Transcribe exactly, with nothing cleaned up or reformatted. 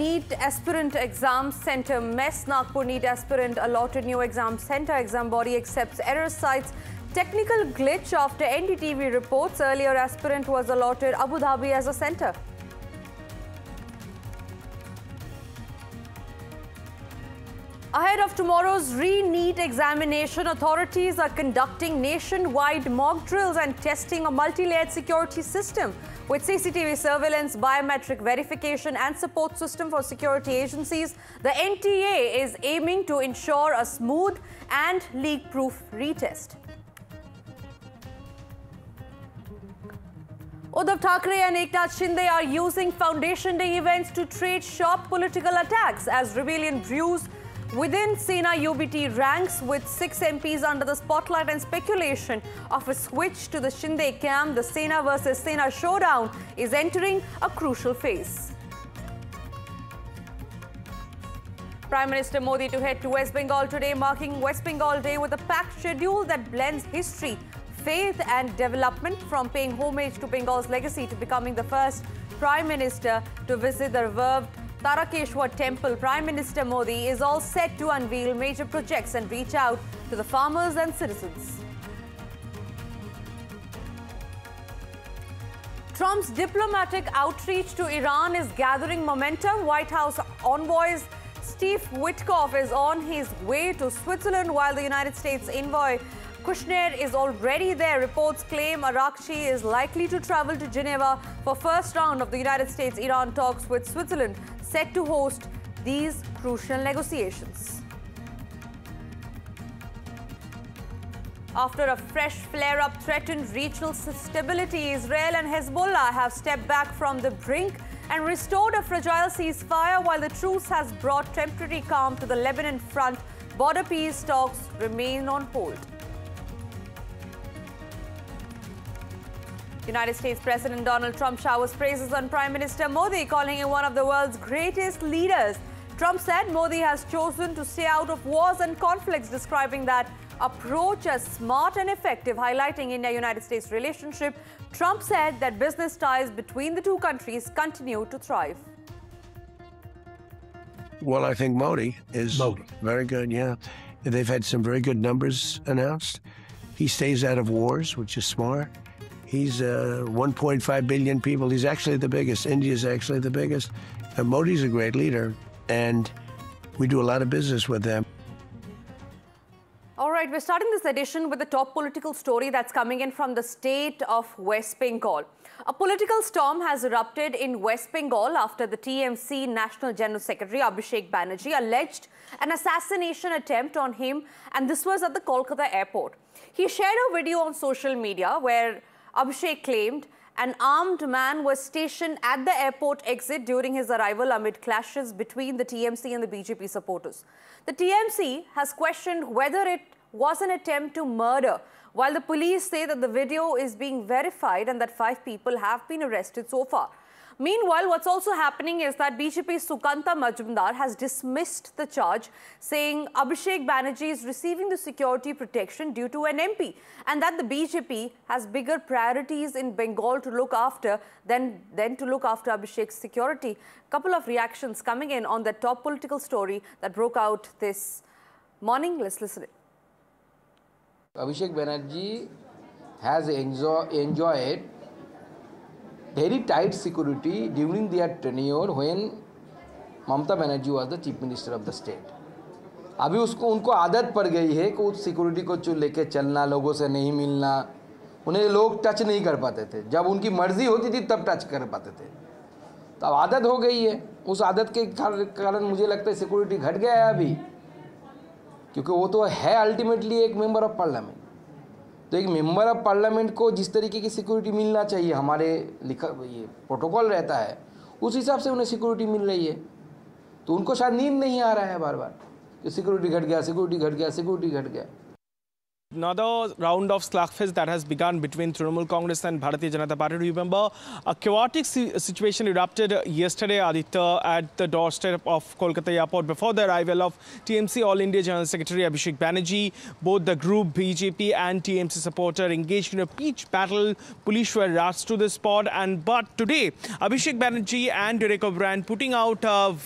NEET aspirant exam center mess. Nagpur NEET aspirant allotted new exam center. Exam body accepts error, cites technical glitch after N D T V reports. Earlier aspirant was allotted Abu Dhabi as a center. Ahead of tomorrow's re-NEET examination, authorities are conducting nationwide mock drills and testing a multi-layered security system with C C T V surveillance, biometric verification and support system for security agencies. The N T A is aiming to ensure a smooth and leak-proof retest. Uddhav Thackeray and Eknath Shinde are using Foundation Day events to trade sharp political attacks as rebellion brews within Sena U B T ranks, with six M Ps under the spotlight and speculation of a switch to the Shinde camp. The Sena versus Sena showdown is entering a crucial phase. Prime Minister Modi to head to West Bengal today, marking West Bengal Day with a packed schedule that blends history, faith and development, from paying homage to Bengal's legacy to becoming the first Prime Minister to visit the revered Tarakeshwar temple. Prime Minister Modi is all set to unveil major projects and reach out to the farmers and citizens. Trump's diplomatic outreach to Iran is gathering momentum. White House envoy Steve Witkoff is on his way to Switzerland, while the United States envoy Kushner is already there. Reports claim Arakchi is likely to travel to Geneva for first round of the United States-Iran talks, with Switzerland set to host these crucial negotiations. After a fresh flare-up threatened regional stability, Israel and Hezbollah have stepped back from the brink and restored a fragile ceasefire, while the truce has brought temporary calm to the Lebanon front. Border peace talks remain on hold. United States President Donald Trump showers praises on Prime Minister Modi, calling him one of the world's greatest leaders. Trump said Modi has chosen to stay out of wars and conflicts, describing that approach as smart and effective, highlighting India-United States relationship. Trump said that business ties between the two countries continue to thrive. Well, I think Modi is Modi. very good, yeah. They've had some very good numbers announced. He stays out of wars, which is smart. He's uh, one point five billion people. He's actually the biggest. India is actually the biggest. And Modi's a great leader, and we do a lot of business with them. All right, we're starting this edition with the top political story that's coming in from the state of West Bengal. A political storm has erupted in West Bengal after the T M C National General Secretary Abhishek Banerjee alleged an assassination attempt on him, and this was at the Kolkata airport. He shared a video on social media where Abhishek claimed an armed man was stationed at the airport exit during his arrival amid clashes between the T M C and the B J P supporters. The T M C has questioned whether it was an attempt to murder, while the police say that the video is being verified and that five people have been arrested so far. Meanwhile, what's also happening is that B J P's Sukanta Majumdar has dismissed the charge, saying Abhishek Banerjee is receiving the security protection due to an M P, and that the B J P has bigger priorities in Bengal to look after than, than to look after Abhishek's security. Couple of reactions coming in on the top political story that broke out this morning. Let's listen. Abhishek Banerjee has enjoy, enjoyed very tight security during their tenure when Mamata Banerjee was the Chief Minister of the state. अभी उसको उनको आदत पड़ गई है कि उस security को चुन लेके चलना, लोगों से नहीं मिलना, उन्हें लोग टच नहीं कर पाते थे। जब उनकी मर्जी होती थी तब टच कर पाते थे। तो अब आदत हो गई है। उस आदत के कारण मुझे लगता है सिक्योरिटी घट गया है अभी, क्योंकि वो तो है अल्टीमेटली एक मेंबर ऑफ पार्लियामेंट। तो एक मेंबर ऑफ पार्लियामेंट को जिस तरीके की सिक्योरिटी मिलना चाहिए, हमारे लिखा ये प्रोटोकॉल रहता है, उस हिसाब से उन्हें सिक्योरिटी मिल रही है। तो उनको शायद नींद नहीं आ रहा है बार बार कि सिक्योरिटी घट गया, सिक्योरिटी घट गया, सिक्योरिटी घट गया। Another round of slugfest that has begun between Trinamool Congress and Bharatiya Janata Party. Remember, a chaotic si situation erupted yesterday, Aditya, at the doorstep of Kolkata Airport before the arrival of T M C All India General Secretary Abhishek Banerjee. Both the group, B J P and T M C supporter, engaged in a pitched battle. Police were rushed to the spot, and but today, Abhishek Banerjee and Derek O'Brien putting out a